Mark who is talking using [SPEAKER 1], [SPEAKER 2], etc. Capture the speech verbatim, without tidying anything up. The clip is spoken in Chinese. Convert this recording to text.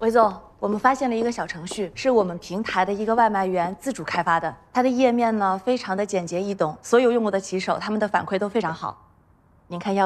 [SPEAKER 1] 韦总，我们发现了一个小程序，是我们平台的一个外卖员自主开发的。它的页面呢非常的简洁易懂，所有用过的骑手他们的反馈都非常好。您看要？